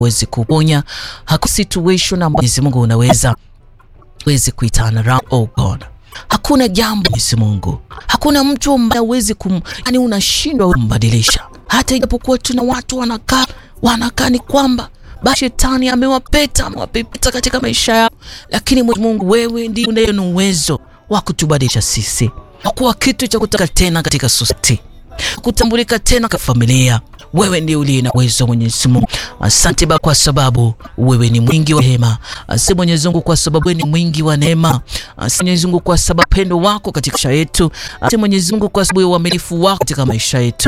uweze kuponya. Hakuna situation ambayo Mwenyezi Mungu unaweza kuiturn around, oh God. Hakuna jambo Mwenyezi Mungu, hakuna mtu ambaye hawezi yani unashindwa kumbadilisha. Hata ijapokuwa tuna watu wanakaa ni kwamba basi shetani amewapeta katika maisha yao, lakini Mungu wewe ndiye una uwezo wa kutubadilisha sisi, kuwa kitu cha kutaka tena katika society, kutambulika tena kwa familia. Wewe ndiye uliye na uwezo Mwenyezi Mungu. Asante Baba kwa sababu wewe ni mwingi wa rehema. Asante Mwenyezi Mungu kwa sababu wewe ni mwingi wa neema. Asante Mwenyezi Mungu kwa sababu pendo wako katika maisha yetu. Asante Mwenyezi Mungu kwa sababu uaminifu wako katika maisha yetu.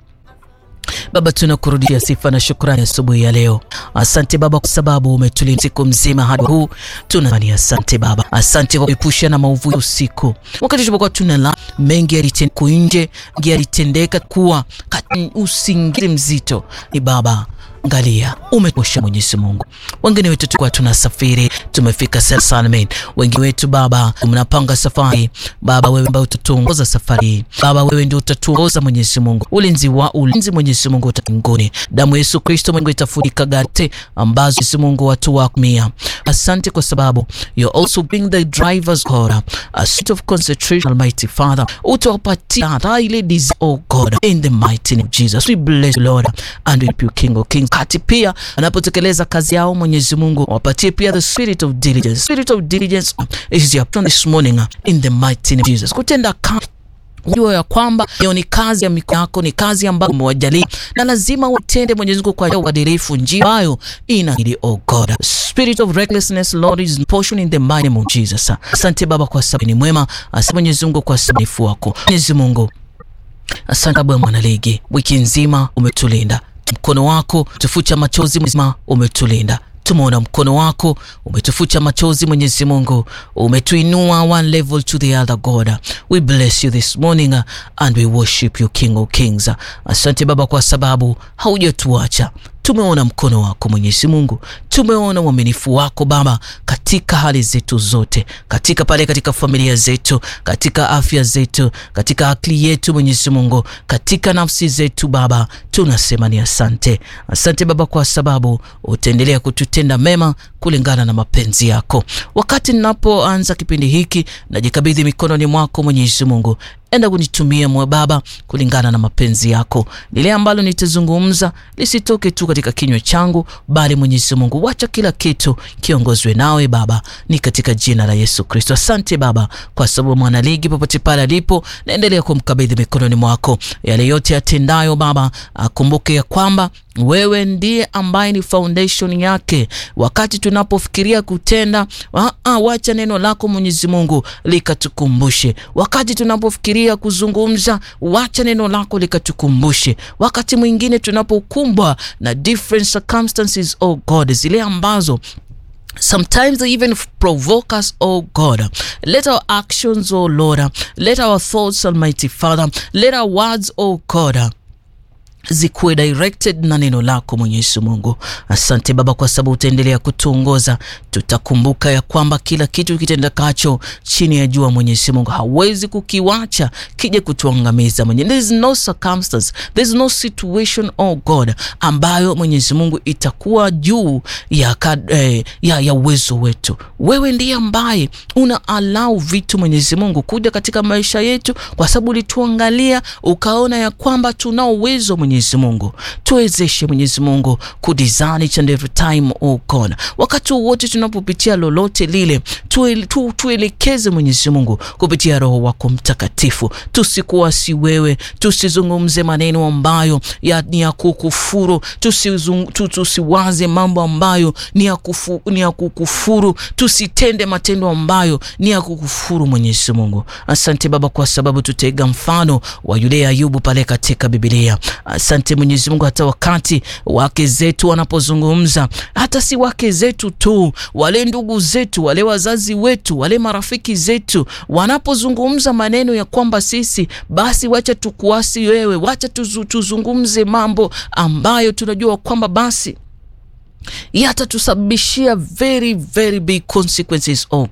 Baba, tunakurudishia sifa na shukrani asubuhi ya leo. Asante Baba kwa sababu umetulinda siku mzima hadi huu. Tunamani asante Baba. Asante kwa kuepusha na maovu usiku. Wakati tulipokuwa tunalala, mengi yalitendeka nje, mengi yalitendeka kuwa usingizi mzito. Ni Baba, angalia umetosha Mwenyezi Mungu. Wengine wetu tulikuwa tunasafiri, tumefika salama. Wengine wetu Baba mnapanga safari. Baba wewe ambaye utatuongoza safari. Baba wewe ndio utatuongoza Mwenyezi Mungu. Ulinzi Mwenyezi Mungu utangoni. Damu Yesu Kristo Mungu itafunika gate ambazo Mwenyezi Mungu watu wakumia. Asante kwa sababu you also bring the drivers God a state of concentration, Almighty Father. Utawapatia ile desire, oh God, in the mighty name of Jesus. We bless you Lord and we thank you King of Kings. Kati pia anapotekeleza kazi yao Mwenyezi Mungu, wapatie pia the spirit of diligence. Spirit of diligence is your plan this morning in the mighty name of Jesus. Kutenda kazi, unajua ya kwamba hiyo ni kazi ya mikono yako, ni kazi ambayo umewajalia na lazima utende Mwenyezi Mungu kwa uadilifu, njia ambayo inahili, oh God. Spirit of recklessness Lord is portion in the mighty name of Jesus. Asante Baba kwa sababu ni mwema. Asante Mwenyezi Mungu kwa sababu wako Mwenyezi Mungu. Asante Baba Mwanaligi, wiki nzima umetulinda. Mkono wako tufucha machozi mzima umetulinda. Tumeona mkono wako umetufucha machozi Mwenyezi Mungu, umetuinua one level to the other God. We bless you this morning and we worship you King of Kings. Asante Baba kwa sababu haujatuacha. Tumeona mkono wako Mwenyezi Mungu, tumeona uaminifu wako Baba katika hali zetu zote, katika familia zetu, katika afya zetu, katika akili yetu Mwenyezi Mungu, katika nafsi zetu Baba. Tunasema ni asante. Asante Baba kwa sababu utaendelea kututenda mema kulingana na mapenzi yako. Wakati ninapoanza kipindi hiki, najikabidhi mikononi mwako Mwenyezi Mungu. Enda kunitumia mwa Baba kulingana na mapenzi yako. Lile ambalo nitazungumza lisitoke tu katika kinywa changu, bali Mwenyezi Mungu wacha kila kitu kiongozwe nawe Baba, ni katika jina la Yesu Kristo. Asante Baba kwa sababu Mwanaligi popote pale alipo, naendelea kumkabidhi mikononi mwako. Yale yote atendayo Baba, akumbuke ya kwamba wewe ndiye ambaye ni foundation yake. Wakati tunapofikiria kutenda, wacha neno lako Mwenyezi Mungu likatukumbushe. Wakati tunapofikiria kuzungumza, wacha neno lako likatukumbushe. Wakati mwingine tunapokumbwa na different circumstances, oh God, zile ambazo sometimes they even provoke us, oh God, let our actions, oh Lord, let our thoughts, Almighty Father, let our words, oh God, zikuwe directed na neno lako Mwenyezi Mungu. Asante Baba kwa sababu utaendelea kutuongoza. Tutakumbuka ya kwamba kila kitu kitendakacho chini ya jua Mwenyezi Mungu hawezi kukiwacha kije kutuangamiza. There is no circumstance, there is no situation, oh God, ambayo Mwenyezi Mungu itakuwa juu ya uwezo wetu. Wewe ndiye ambaye una allow vitu Mwenyezi Mungu kuja katika maisha yetu kwa sababu ulituangalia ukaona ya kwamba tuna uwezo Mwenyezi Mungu. Tuwezeshe Mwenyezi Mungu kudesign each and every time, oh God. Wakati wote tunapopitia lolote lile, tuelekeze Mwenyezi Mungu kupitia Roho wako Mtakatifu. Tusikuasi wewe, tusizungumze maneno ambayo ni ya kukufuru, tusiwaze mambo ambayo ni ya kukufuru, tusitende matendo ambayo ni ya kukufuru Mwenyezi Mungu. Asante Baba kwa sababu tutaiga mfano wa yule Ayubu pale katika Biblia. Asante Mwenyezi Mungu, hata wakati wake zetu wanapozungumza, hata si wake zetu tu, wale ndugu zetu, wale wazazi wetu, wale marafiki zetu wanapozungumza maneno ya kwamba sisi basi wacha tukuasi wewe, wacha tuzungumze mambo ambayo tunajua kwamba basi yatatusababishia very very big consequences, oh